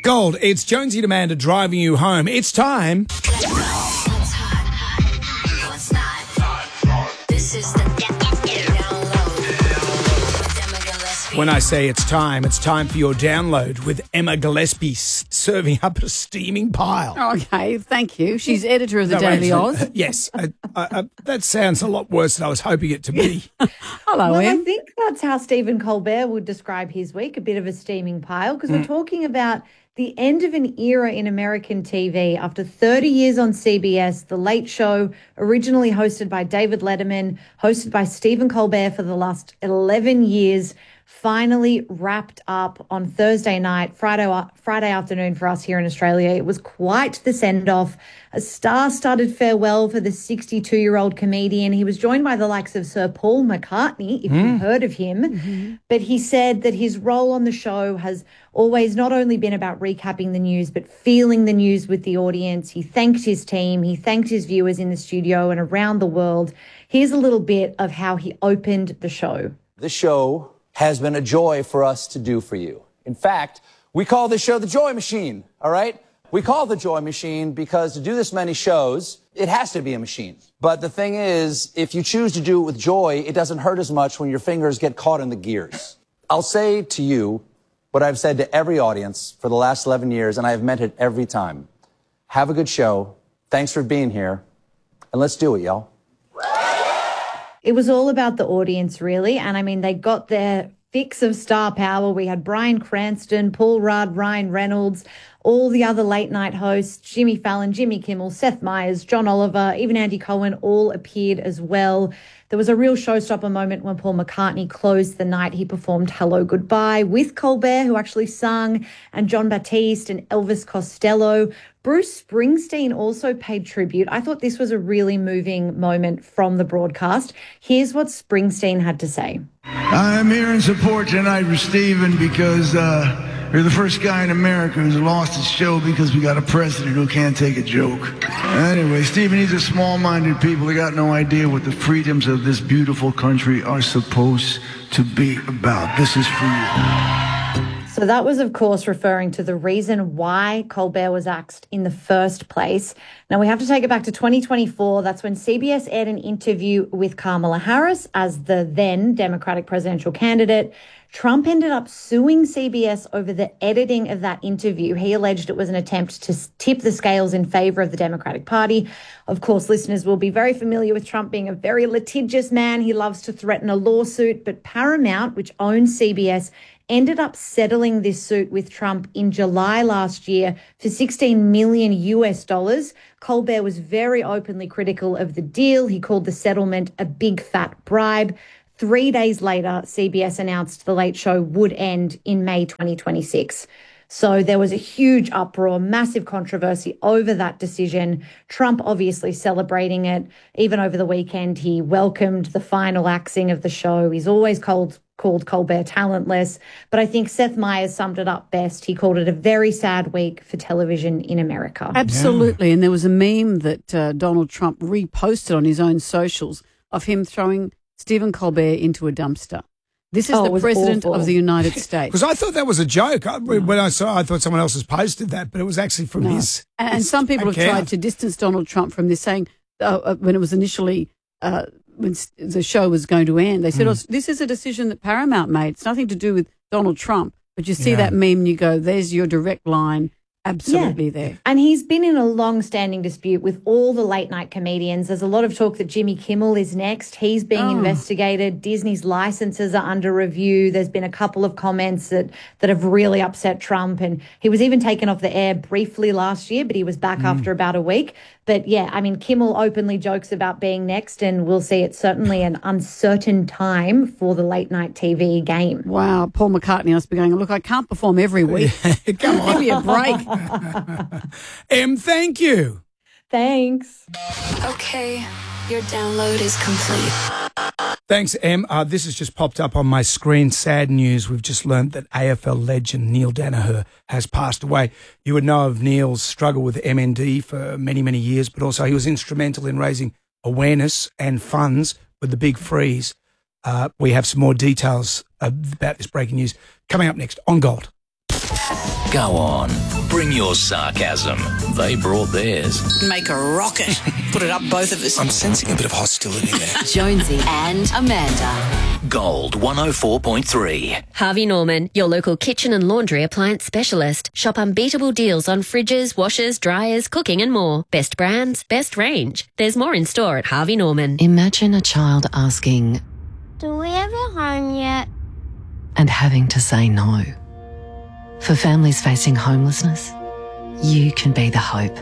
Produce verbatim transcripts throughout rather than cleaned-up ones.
Gold, it's Jonesy and Amanda driving you home. It's time. When I say it's time, it's time for your download with Emma Gillespie s- serving up a steaming pile. Okay, thank you. She's editor of the No, Daily actually, Oz. uh, yes, uh, uh, uh, that sounds a lot worse than I was hoping it to be. Hello, Well, Em. I think that's how Stephen Colbert would describe his week, a bit of a steaming pile, because we're talking about the end of an era in American T V. After thirty years on C B S, The Late Show, originally hosted by David Letterman, hosted by Stephen Colbert for the last eleven years, finally wrapped up on Thursday night, Friday Friday afternoon for us here in Australia. It was quite the send-off, a star-studded farewell for the sixty-two-year-old comedian. He was joined by the likes of Sir Paul McCartney, if you've heard of him, mm-hmm. but he said that his role on the show has always not only been about recapping the news, but feeling the news with the audience. He thanked his team, he thanked his viewers in the studio and around the world. Here's a little bit of how he opened the show. This show has been a joy for us to do for you. In fact, we call this show the Joy Machine, all right? We call it the Joy Machine because to do this many shows, it has to be a machine. But the thing is, if you choose to do it with joy, it doesn't hurt as much when your fingers get caught in the gears. I'll say to you what I've said to every audience for the last eleven years, and I have meant it every time. Have a good show. Thanks for being here. And let's do it, y'all. It was all about the audience, really. And I mean, they got their fix of star power. We had Bryan Cranston, Paul Rudd, Ryan Reynolds, all the other late night hosts, Jimmy Fallon, Jimmy Kimmel, Seth Meyers, John Oliver, even Andy Cohen, all appeared as well. There was a real showstopper moment when Paul McCartney closed the night. He performed Hello Goodbye with Colbert, who actually sung, and John Batiste and Elvis Costello. Bruce Springsteen also paid tribute. I thought this was a really moving moment from the broadcast. Here's what Springsteen had to say. I'm here in support tonight for Stephen because uh, you're the first guy in America who's lost his show because we got a president who can't take a joke. Anyway, Stephen, these are small-minded people. They got no idea what the freedoms of this beautiful country are supposed to be about. This is for you. So that was, of course, referring to the reason why Colbert was axed in the first place. Now, we have to take it back to twenty twenty-four. That's when C B S aired an interview with Kamala Harris as the then Democratic presidential candidate. Trump ended up suing C B S over the editing of that interview. He alleged it was an attempt to tip the scales in favor of the Democratic Party. Of course, listeners will be very familiar with Trump being a very litigious man. He loves to threaten a lawsuit, but Paramount, which owns C B S, ended up settling this suit with Trump in July last year for sixteen million U S dollars. Colbert was very openly critical of the deal. He called the settlement a big fat bribe. Three days later, C B S announced The Late Show would end in May twenty twenty-six. So there was a huge uproar, massive controversy over that decision. Trump obviously celebrating it. Even over the weekend, he welcomed the final axing of the show. He's always called called Colbert talentless. But I think Seth Meyers summed it up best. He called it a very sad week for television in America. Absolutely. Yeah. And there was a meme that uh, Donald Trump reposted on his own socials of him throwing Stephen Colbert into a dumpster. This is Oh, it the was president awful. of the United States. Because I thought that was a joke. I, when I saw I thought someone else has posted that, but it was actually from No. his And, and his some people have account. tried to distance Donald Trump from this, saying uh, uh, when it was initially uh, when s- the show was going to end, they said, Mm. oh, this is a decision that Paramount made. It's nothing to do with Donald Trump. But you see Yeah. that meme and you go, there's your direct line. Absolutely there. And he's been in a long-standing dispute with all the late-night comedians. There's a lot of talk that Jimmy Kimmel is next. He's being Oh. investigated. Disney's licenses are under review. There's been a couple of comments that, that have really upset Trump. And he was even taken off the air briefly last year, but he was back after about a week. But, yeah, I mean, Kimmel openly jokes about being next, and we'll see it's certainly an uncertain time for the late-night T V game. Wow. Paul McCartney must be going, look, I can't perform every week. Come on. Give me a break. Em, thank you. Thanks. Okay, your download is complete. Thanks, Em. Uh, this has just popped up on my screen. Sad news. We've just learned that A F L legend Neil Danaher has passed away. You would know of Neil's struggle with M N D for many, many years, but also he was instrumental in raising awareness and funds with the Big Freeze. Uh, we have some more details about this breaking news coming up next on Gold. Go on, bring your sarcasm. They brought theirs. Make a rocket. Put it up both of us. I'm sensing a bit of hostility there. Jonesy and Amanda. Gold one oh four point three. Harvey Norman, your local kitchen and laundry appliance specialist. Shop unbeatable deals on fridges, washers, dryers, cooking and more. Best brands, best range. There's more in store at Harvey Norman. Imagine a child asking, "Do we have a home yet?" and having to say no. For families facing homelessness, you can be the hope.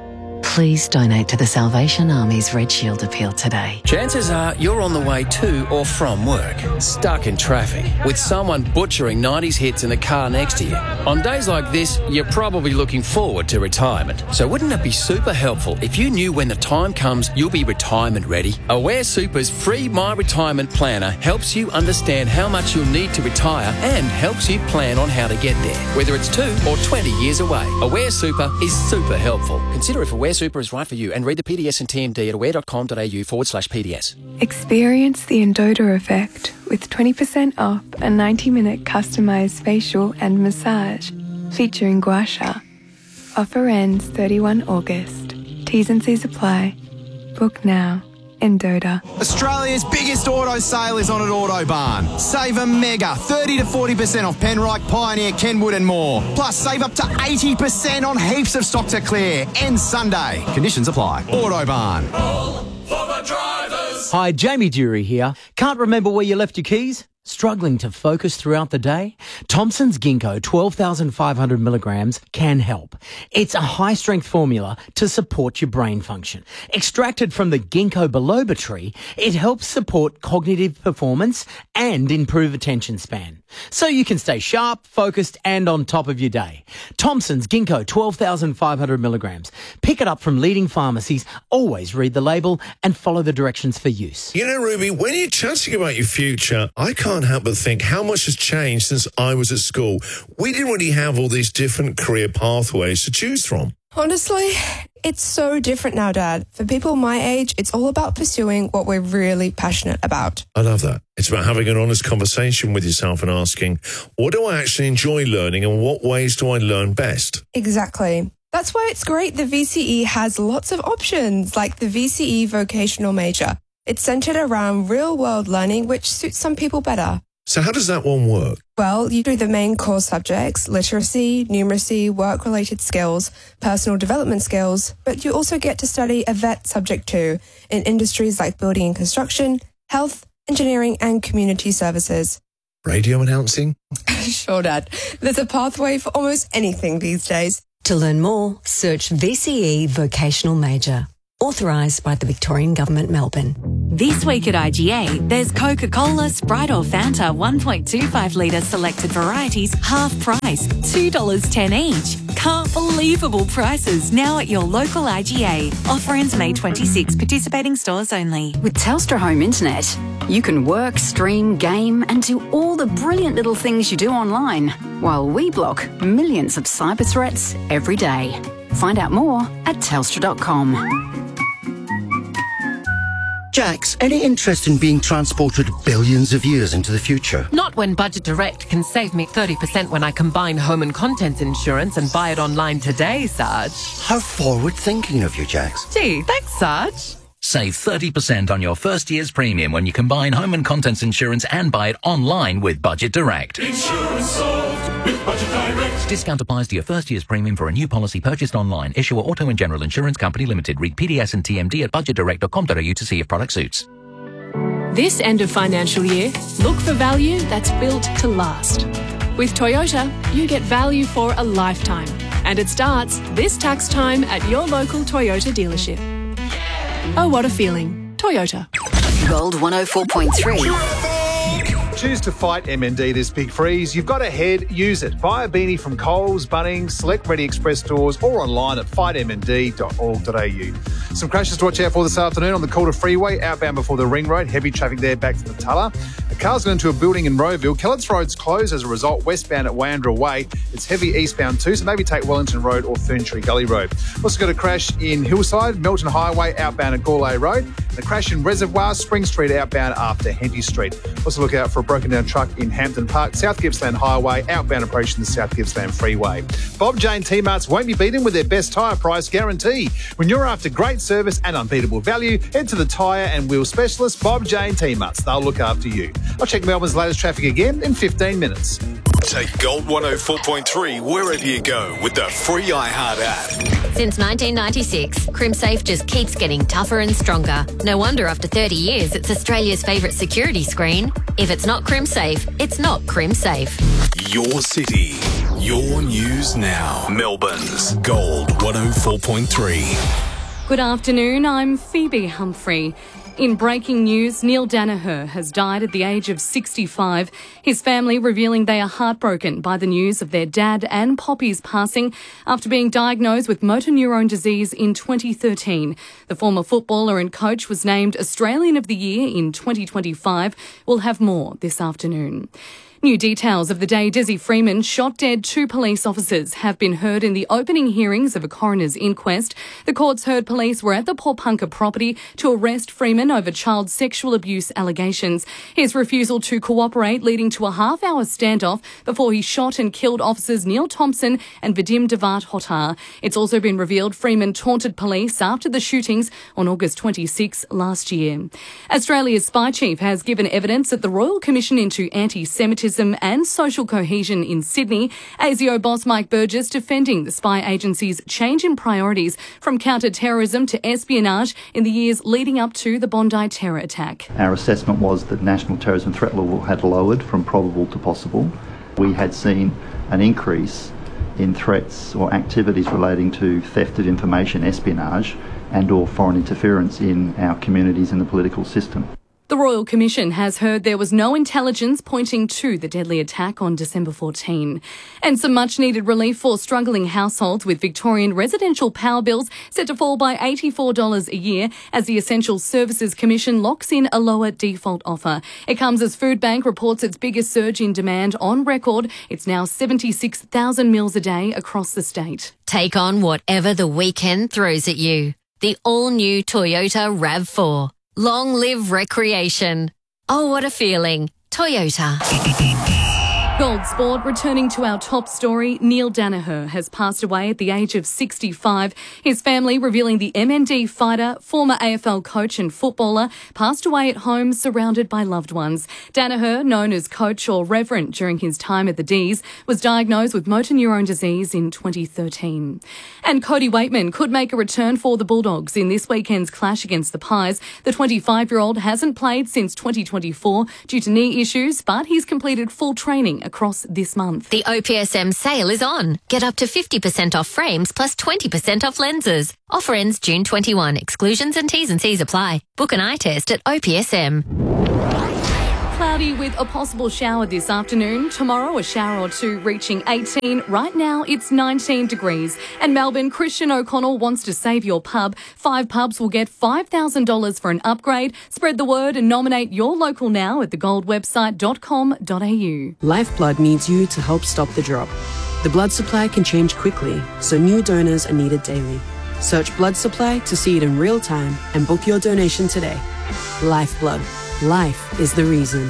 Please donate to the Salvation Army's Red Shield appeal today. Chances are you're on the way to or from work, stuck in traffic, with someone butchering nineties hits in the car next to you. On days like this, you're probably looking forward to retirement. So wouldn't it be super helpful if you knew when the time comes you'll be retirement ready? Aware Super's free My Retirement Planner helps you understand how much you'll need to retire and helps you plan on how to get there, whether it's two or twenty years away. Aware Super is super helpful. Consider if Aware Super is right for you and read the P D S and T M D at aware.com.au forward slash PDS. Experience the Endota effect with twenty percent off a ninety minute customised facial and massage featuring gua sha. Offer ends thirty-first of August. T's and C's apply. Book now. Endota. Australia's biggest auto sale is on at Autobarn. Save a mega thirty to forty percent off Penrite, Pioneer, Kenwood and more. Plus save up to eighty percent on heaps of stock to clear. Ends Sunday. Conditions apply. Autobarn. All for the drivers. Hi, Jamie Dury here. Can't remember where you left your keys? Struggling to focus throughout the day? Thompson's Ginkgo twelve thousand five hundred milligrams can help. It's a high-strength formula to support your brain function. Extracted from the ginkgo biloba tree, it helps support cognitive performance and improve attention span. So you can stay sharp, focused and on top of your day. Thompson's Ginkgo twelve thousand five hundred milligrams. Pick it up from leading pharmacies. Always read the label and follow the directions for use. You know, Ruby, when you're chatting about your future, I can't help but think how much has changed since I was at school. We didn't really have all these different career pathways to choose from. Honestly, it's so different now, Dad. For people my age, it's all about pursuing what we're really passionate about. I love that. It's about having an honest conversation with yourself and asking, what do I actually enjoy learning and what ways do I learn best? Exactly. That's why it's great the V C E has lots of options, like the V C E Vocational Major. It's centered around real-world learning, which suits some people better. So how does that one work? Well, you do the main core subjects, literacy, numeracy, work-related skills, personal development skills, but you also get to study a vet subject too, in industries like building and construction, health, engineering and community services. Radio announcing? Sure, Dad. There's a pathway for almost anything these days. To learn more, search V C E Vocational Major. Authorised by the Victorian Government, Melbourne. This week at I G A, there's Coca-Cola, Sprite or Fanta one point two five litre selected varieties, half price, two dollars ten each. Can't believable prices now at your local I G A. Offer ends May twenty-sixth, participating stores only. With Telstra Home Internet, you can work, stream, game and do all the brilliant little things you do online, while we block millions of cyber threats every day. Find out more at telstra dot com. Jax, any interest in being transported billions of years into the future? Not when Budget Direct can save me thirty percent when I combine home and contents insurance and buy it online today, Sarge. How forward-thinking of you, Jax. Gee, thanks, Sarge. Save thirty percent on your first year's premium when you combine home and contents insurance and buy it online with Budget Direct. Insurance sold with Budget Direct. Discount applies to your first year's premium for a new policy purchased online. Issuer Auto and General Insurance Company Limited. Read P D S and T M D at budget direct dot com dot a u to see if product suits. This end of financial year, look for value that's built to last. With Toyota, you get value for a lifetime. And it starts this tax time at your local Toyota dealership. Oh, what a feeling. Toyota. Gold one oh four point three. Choose to fight M N D this big freeze. You've got a head, use it. Buy a beanie from Coles, Bunnings, select Ready Express stores or online at fight m n d dot org dot a u. Some crashes to watch out for this afternoon on the Calder Freeway, outbound before the Ring Road. Heavy traffic there back to the Tulla. A car's gone into a building in Rowville. Kellett's Road's closed as a result. Westbound at Wandra Way. It's heavy eastbound too, so maybe take Wellington Road or Ferntree Gully Road. Also got a crash in Hillside, Melton Highway, outbound at Gourlay Road. The crash in Reservoir, Spring Street outbound after Henty Street. Also look out for a broken down truck in Hampton Park, South Gippsland Highway, outbound approaching the South Gippsland Freeway. Bob Jane T-Marts won't be beaten with their best tyre price guarantee. When you're after great service and unbeatable value, head to the tyre and wheel specialist Bob Jane T-Marts. They'll look after you. I'll check Melbourne's latest traffic again in fifteen minutes. Take Gold one oh four point three wherever you go with the free iHeart app. Since nineteen ninety-six, CrimSafe just keeps getting tougher and stronger. No wonder after thirty years, it's Australia's favourite security screen. If it's not CrimSafe, it's not CrimSafe. Your city, your news now. Melbourne's Gold one oh four point three. Good afternoon, I'm Phoebe Humphrey. In breaking news, Neil Danaher has died at the age of sixty-five. His family revealing they are heartbroken by the news of their dad and Poppy's passing after being diagnosed with motor neurone disease in twenty thirteen. The former footballer and coach was named Australian of the Year in twenty twenty-five. We'll have more this afternoon. New details of the day Desi Freeman shot dead two police officers have been heard in the opening hearings of a coroner's inquest. The courts heard police were at the Porpunka property to arrest Freeman over child sexual abuse allegations. His refusal to cooperate leading to a half-hour standoff before he shot and killed officers Neil Thompson and Vadim Devat Hotar. It's also been revealed Freeman taunted police after the shootings on August twenty-sixth last year. Australia's spy chief has given evidence at the Royal Commission into Anti-Semitism and social cohesion in Sydney. A S I O boss Mike Burgess defending the spy agency's change in priorities from counter-terrorism to espionage in the years leading up to the Bondi terror attack. Our assessment was that national terrorism threat level had lowered from probable to possible. We had seen an increase in threats or activities relating to theft of information, espionage, and or foreign interference in our communities and the political system. The Royal Commission has heard there was no intelligence pointing to the deadly attack on December fourteenth. And some much-needed relief for struggling households with Victorian residential power bills set to fall by eighty-four dollars a year as the Essential Services Commission locks in a lower default offer. It comes as Foodbank reports its biggest surge in demand on record. It's now seventy-six thousand meals a day across the state. Take on whatever the weekend throws at you. The all-new Toyota RAV four. Long live recreation. Oh, what a feeling. Toyota. Gold Sport, returning to our top story, Neil Danaher has passed away at the age of sixty-five. His family revealing the M N D fighter, former A F L coach and footballer, passed away at home surrounded by loved ones. Danaher, known as Coach or Reverend during his time at the D's, was diagnosed with motor neurone disease in twenty thirteen. And Cody Waitman could make a return for the Bulldogs in this weekend's clash against the Pies. The twenty-five-year-old hasn't played since twenty twenty-four due to knee issues, but he's completed full training across this month. The O P S M sale is on. Get up to fifty percent off frames plus twenty percent off lenses. Offer ends June twenty-first. Exclusions and T's and C's apply. Book an eye test at O P S M. Cloudy with a possible shower this afternoon. Tomorrow, a shower or two reaching eighteen. Right now, it's nineteen degrees. And Melbourne, Christian O'Connell wants to save your pub. Five pubs will get five thousand dollars for an upgrade. Spread the word and nominate your local now at the gold website dot com dot a u. Lifeblood needs you to help stop the drop. The blood supply can change quickly, so new donors are needed daily. Search blood supply to see it in real time and book your donation today. Lifeblood. Life is the reason.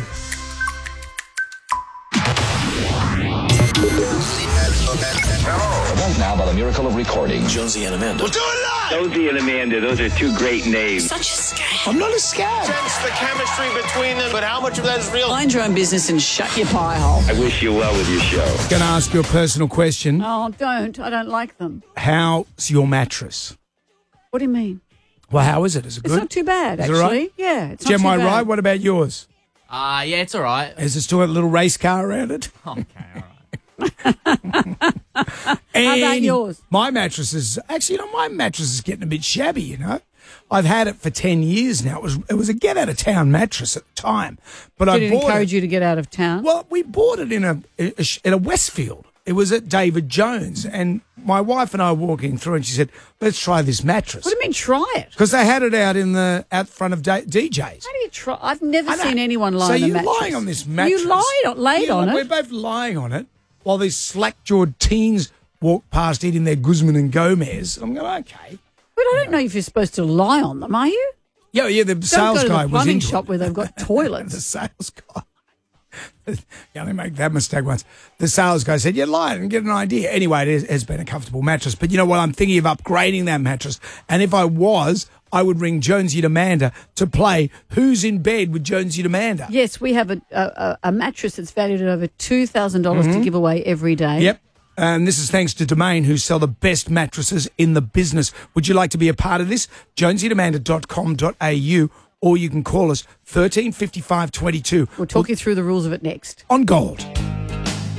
Right now, by the miracle of recording, Jonesy and Amanda. We'll do it live! Jonesy and Amanda, those are two great names. Such a scam. I'm not a scab. Sense the chemistry between them, but how much of that is real? Mind your own business and shut your pie hole. I wish you well with your show. Going to ask you a personal question. Oh, don't. I don't like them. How's your mattress? What do you mean? Well, how is it? Is it good? It's not too bad, is actually. It right? Yeah, it's not Gem, too am I bad. right? What about yours? Uh, yeah, it's all right. Is it still got a little race car around it? Okay, all right. How about yours? My mattress is actually, you know, my mattress is getting a bit shabby. You know, I've had it for ten years now. It was it was a get out of town mattress at the time, but Did I it bought encourage it. you to get out of town? Well, we bought it in a in a Westfield. It was at David Jones, and my wife and I were walking through, and she said, "Let's try this mattress." What do you mean, try it? Because they had it out in the out front of D Js. How do you try? I've never I know. seen anyone lie so on a you're mattress. lying on this mattress. You lied on, laid Yeah, on We're it. both lying on it while these slack-jawed teens walk past eating their Guzman and Gomez. I'm going, okay. But I don't know if you're supposed to lie on them, are you? Yeah, yeah, the Don't sales go to guy the was plumbing into shop where they've got the toilets. sales guy. You only make that mistake once. The sales guy said, "You lied and get an idea." Anyway, it is- has been a comfortable mattress. But you know what? I'm thinking of upgrading that mattress. And if I was, I would ring Jonesy and Amanda to play Who's in Bed with Jonesy and Amanda. Yes, we have a, a, a mattress that's valued at over two thousand dollars Mhm. to give away every day. Yep. And this is thanks to Domain, who sell the best mattresses in the business. Would you like to be a part of this? jonesy and amanda dot com dot a u, or you can call us thirteen fifty-five twenty-two. We'll talk you through the rules of it next. On Gold.